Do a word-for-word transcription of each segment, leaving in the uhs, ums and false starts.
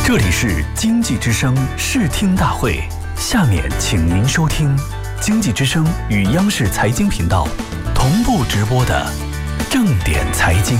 这里是经济之声视听大会，下面请您收听经济之声与央视财经频道同步直播的正点财经。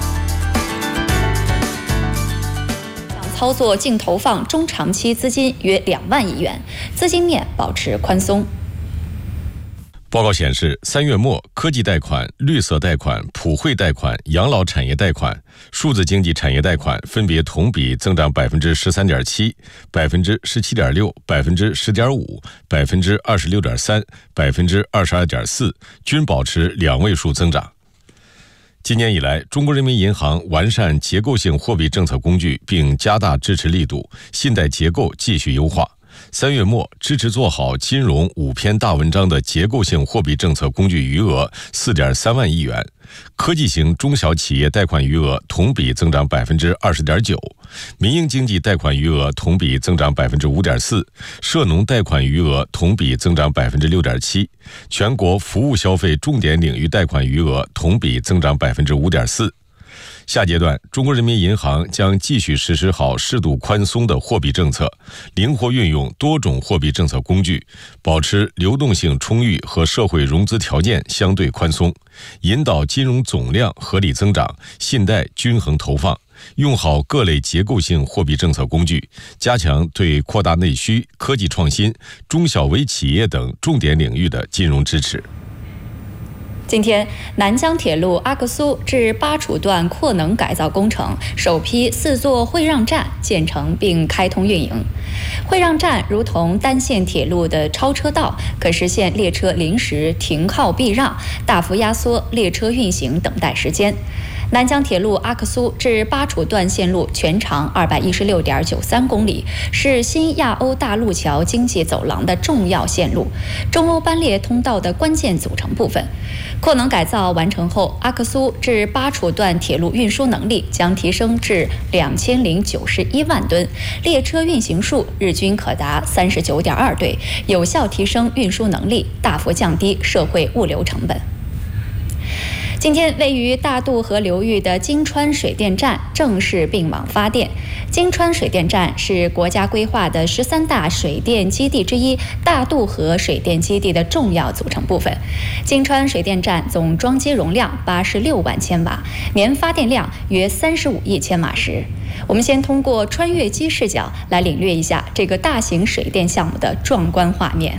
操作净投放中长期资金约两万亿元，资金面保持宽松。 报告显示，三月末，科技贷款、绿色贷款、普惠贷款、养老产业贷款、数字经济产业贷款分别同比增长百分之十三点七、百分之十七点六、百分之十点五、百分之二十六点三、百分之二十二点四，均保持两位数增长。今年以来，中国人民银行完善结构性货币政策工具，并加大支持力度，信贷结构继续优化。三月末，支持做好金融五篇大文章的结构性货币政策工具余额 四点三万亿元，科技型中小企业贷款余额同比增长 百分之二十点九， 民营经济贷款余额同比增长 百分之五点四， 涉农贷款余额同比增长 百分之六点七， 全国服务消费重点领域贷款余额同比增长 百分之五点四。下阶段，中国人民银行将继续实施好适度宽松的货币政策，灵活运用多种货币政策工具，保持流动性充裕和社会融资条件相对宽松，引导金融总量合理增长，信贷均衡投放，用好各类结构性货币政策工具，加强对扩大内需、科技创新、中小微企业等重点领域的金融支持。 今天，南江铁路阿克苏至巴楚段扩能改造工程首批四座会让站建成并开通运营。会让站如同单线铁路的超车道，可实现列车临时停靠避让，大幅压缩列车运行等待时间。南江铁路阿克苏至巴楚段线路全长二百一十六点九三公里，是新亚欧大陆桥经济走廊的重要线路，中欧班列通道的关键组成部分。扩能改造完成后，阿克苏至巴楚段铁路运输能力将提升至两千零九十一万吨，列车运行数日均可达三十九点二对，有效提升运输能力，大幅降低社会物流成本。今天，位于大渡河流域的金川水电站正式并网发电。金川水电站是国家规划的十三大水电基地之一，大渡河水电基地的重要组成部分。金川水电站总装机容量八十六万千瓦，年发电量约三十五亿千瓦时。我们先通过穿越机视角来领略一下这个大型水电项目的壮观画面。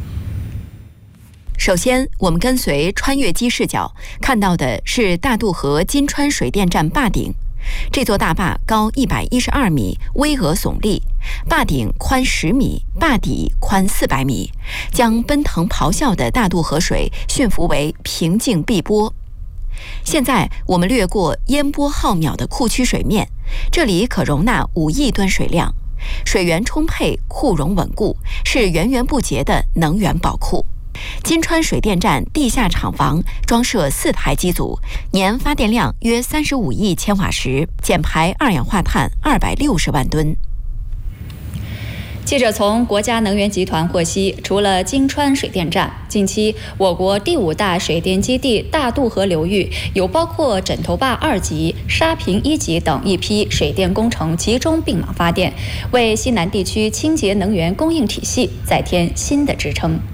首先，我们跟随穿越机视角看到的是大渡河金川水电站坝顶。这座大坝高一百一十二米，巍峨耸立，坝顶宽十米，坝底宽四百米，将奔腾咆哮的大渡河水驯服为平静碧波。现在我们掠过烟波浩渺的库区水面，这里可容纳五亿吨水量，水源充沛，库容稳固，是源源不竭的能源宝库。金川水电站地下厂房装设四台机组，年发电量约三十五亿千瓦时，减排二氧化碳二百六十万吨。 记者从国家能源集团获悉，除了金川水电站，近期我国第五大水电基地大渡河流域有包括枕头坝二级、沙坪一级等一批水电工程集中并网发电，为西南地区清洁能源供应体系再添新的支撑。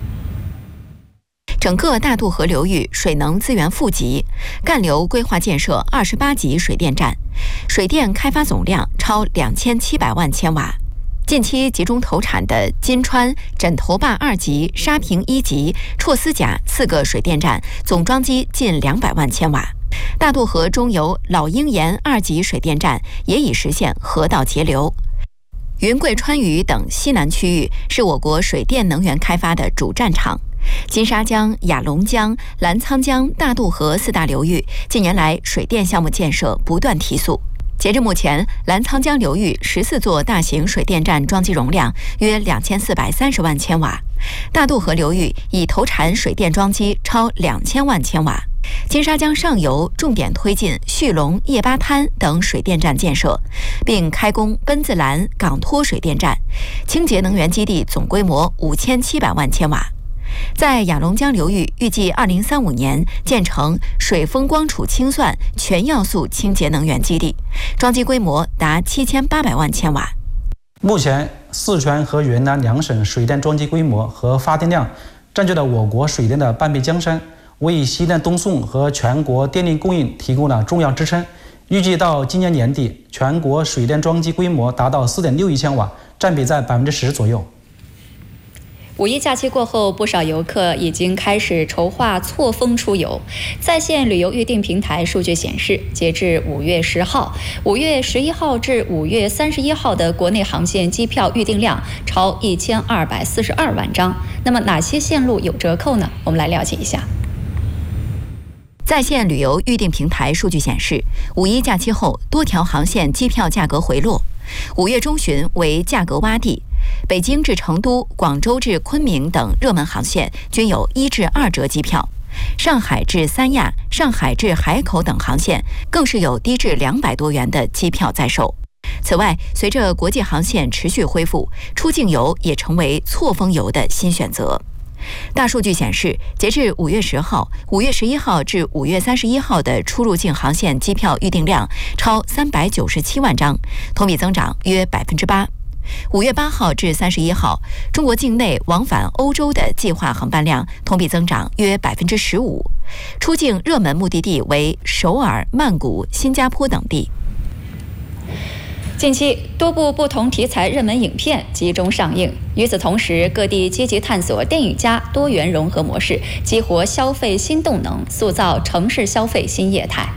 整个大渡河流域水能资源富集，干流规划建设二十八级水电站，水电开发总量超两千七百万千瓦。近期集中投产的金川、枕头坝二级、沙坪一级、绰斯甲四个水电站，总装机近两百万千瓦。大渡河中游老鹰岩二级水电站也已实现河道节流。云贵川渝等西南区域是我国水电能源开发的主战场。金沙江、雅砻江、澜沧江、大渡河四大流域近年来水电项目建设不断提速。截至目前，澜沧江流域十四座大型水电站装机容量约两千四百三十万千瓦，大渡河流域已投产水电装机超两千万千瓦。金沙江上游重点推进旭龙、叶巴滩等水电站建设，并开工奔子栏、港托水电站，清洁能源基地总规模五千七百万千瓦。 在雅砻江流域，预计二零三五年建成水风光储氢酸全要素清洁能源基地，装机规模达七千八百万千瓦。 目前，四川和云南两省水电装机规模和发电量占据了我国水电的半壁江山，为西电东送和全国电力供应提供了重要支撑。预计到今年年底，全国水电装机规模达到四点六亿千瓦，占比在百分之十左右。 五一假期过后，不少游客已经开始筹划错峰出游。在线旅游预订平台数据显示，截至五月十号、五月十一号至五月三十一号的国内航线机票预订量超一千二百四十二万张。那么哪些线路有折扣呢？我们来了解一下。 在线旅游预订平台数据显示，五一假期后多条航线机票价格回落，五月中旬为价格洼地。北京至成都、广州至昆明等热门航线均有一至二折机票，上海至三亚、上海至海口等航线更是有低至两百多元的机票在售。此外，随着国际航线持续恢复，出境游也成为错峰游的新选择。大数据显示，截至五月十号、五月十一号至五月三十一号的出入境航线机票预订量超三百九十七万张，同比增长约百分之八。五月八号至三十一号，中国境内往返欧洲的计划航班量同比增长约百分之十五。出境热门目的地为首尔、曼谷、新加坡等地。 近期，多部不同题材热门影片集中上映。与此同时，各地积极探索电影加多元融合模式，激活消费新动能，塑造城市消费新业态。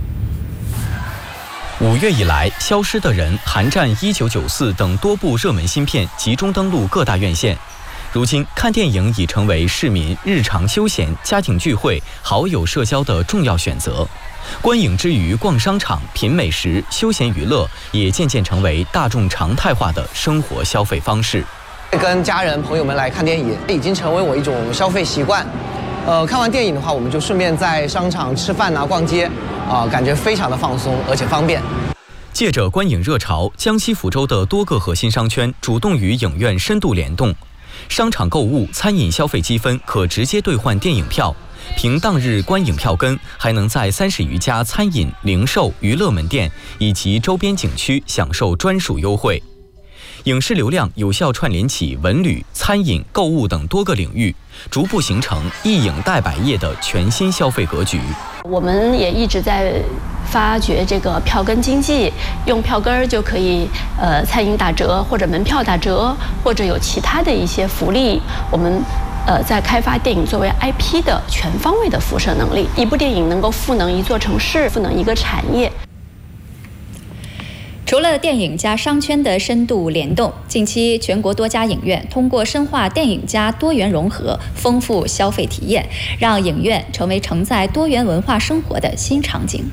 五月以来，《消失的人》《寒战一九九四》等多部热门新片集中登陆各大院线。如今，看电影已成为市民日常休闲、家庭聚会、好友社交的重要选择。观影之余，逛商场、品美食、休闲娱乐也渐渐成为大众常态化的生活消费方式。 跟家人朋友们来看电影，已经成为我一种消费习惯。呃，看完电影的话，我们就顺便在商场吃饭啊、逛街，啊、呃，感觉非常的放松，而且方便。 借着观影热潮，江西福州的多个核心商圈主动与影院深度联动，商场购物、餐饮消费积分可直接兑换电影票。凭当日观影票根，还能在三十余家餐饮、零售、娱乐门店以及周边景区享受专属优惠。影视流量有效串联起文旅、餐饮、购物等多个领域，逐步形成一影带百业的全新消费格局。 我们也一直在发掘这个票根经济，用票根儿就可以呃餐饮打折，或者门票打折，或者有其他的一些福利。我们呃在开发电影作为 I P 的全方位的辐射能力，一部电影能够赋能一座城市，赋能一个产业。 除了电影加商圈的深度联动，近期全国多家影院通过深化电影加多元融合，丰富消费体验，让影院成为承载多元文化生活的新场景。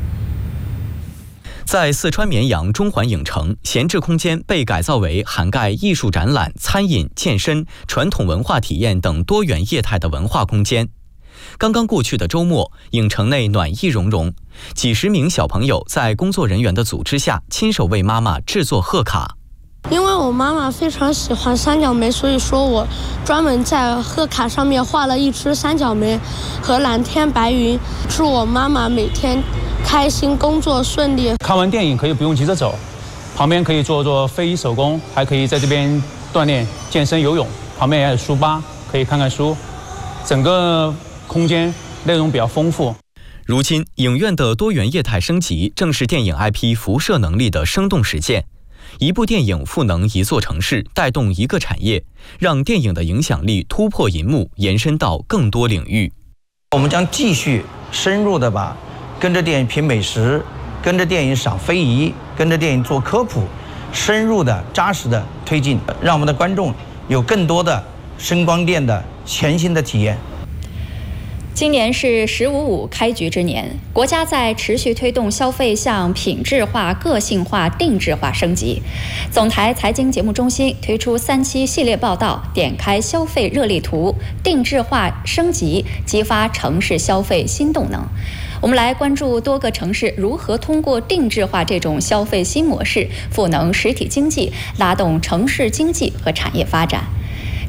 在四川绵阳中环影城，闲置空间被改造为涵盖艺术展览、餐饮、健身、传统文化体验等多元业态的文化空间。刚刚过去的周末，影城内暖意融融，几十名小朋友在工作人员的组织下，亲手为妈妈制作贺卡。 因为我妈妈非常喜欢三角梅，所以说我专门在贺卡上面画了一只三角梅和蓝天白云，祝我妈妈每天开心，工作顺利。 看完电影可以不用急着走，旁边可以做做非遗手工，还可以在这边锻炼健身游泳，旁边也有书吧，可以看看书，整个空间内容比较丰富。 如今，影院的多元业态升级正是电影 I P 辐射能力的生动实践。一部电影赋能一座城市，带动一个产业，让电影的影响力突破银幕，延伸到更多领域。 我们将继续深入的把跟着电影品美食，跟着电影赏非遗，跟着电影做科普，深入的扎实的推进，让我们的观众有更多的声光电的全新的体验。 今年是“十五五”开局之年，国家在持续推动消费向品质化、个性化、定制化升级。总台财经节目中心推出三期系列报道，点开消费热力图，定制化升级，激发城市消费新动能。我们来关注多个城市如何通过定制化这种消费新模式，赋能实体经济，拉动城市经济和产业发展。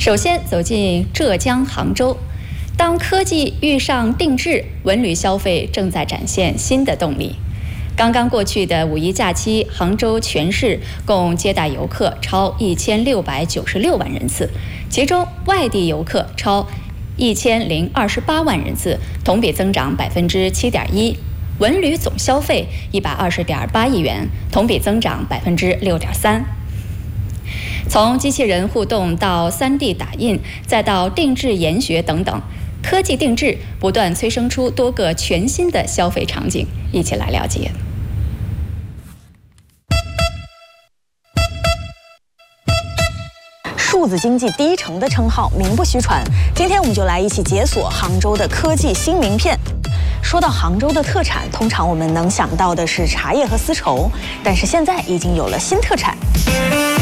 首先走进浙江杭州，当科技遇上定制，文旅消费正在展现新的动力。刚刚过去的五一假期，杭州全市共接待游客超一千六百九十六万人次，其中外地游客超一千零二十八万人次，同比增长百分之七点一。文旅总消费一百二十点八亿元，同比增长百分之六点三。从机器人互动到 三 D 打印，再到定制研学等等，科技定制不断催生出多个全新的消费场景，一起来了解。 数字经济第一城的称号名不虚传，今天我们就来一起解锁杭州的科技新名片。说到杭州的特产，通常我们能想到的是茶叶和丝绸，但是现在已经有了新特产。